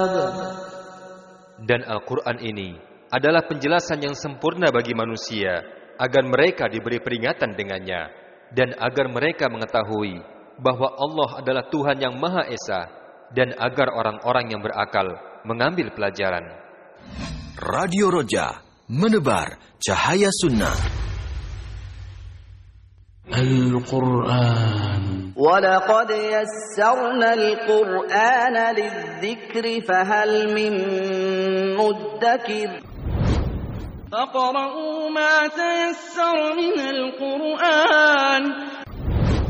Dan Al-Quran ini adalah penjelasan yang sempurna bagi manusia, agar mereka diberi peringatan dengannya, dan agar mereka mengetahui bahwa Allah adalah Tuhan yang Maha Esa, dan agar orang-orang yang berakal mengambil pelajaran. Radio Roja, menebar cahaya sunnah. Al-Quran. وَلَقَدْ يَسَّرْنَا الْقُرْآنَ لِلذِّكْرِ فَهَلْ مِن مُّدَّكِرٍ فَاقْرَؤُوا مَا تَيَسَّرَ مِنَ الْقُرْآنِ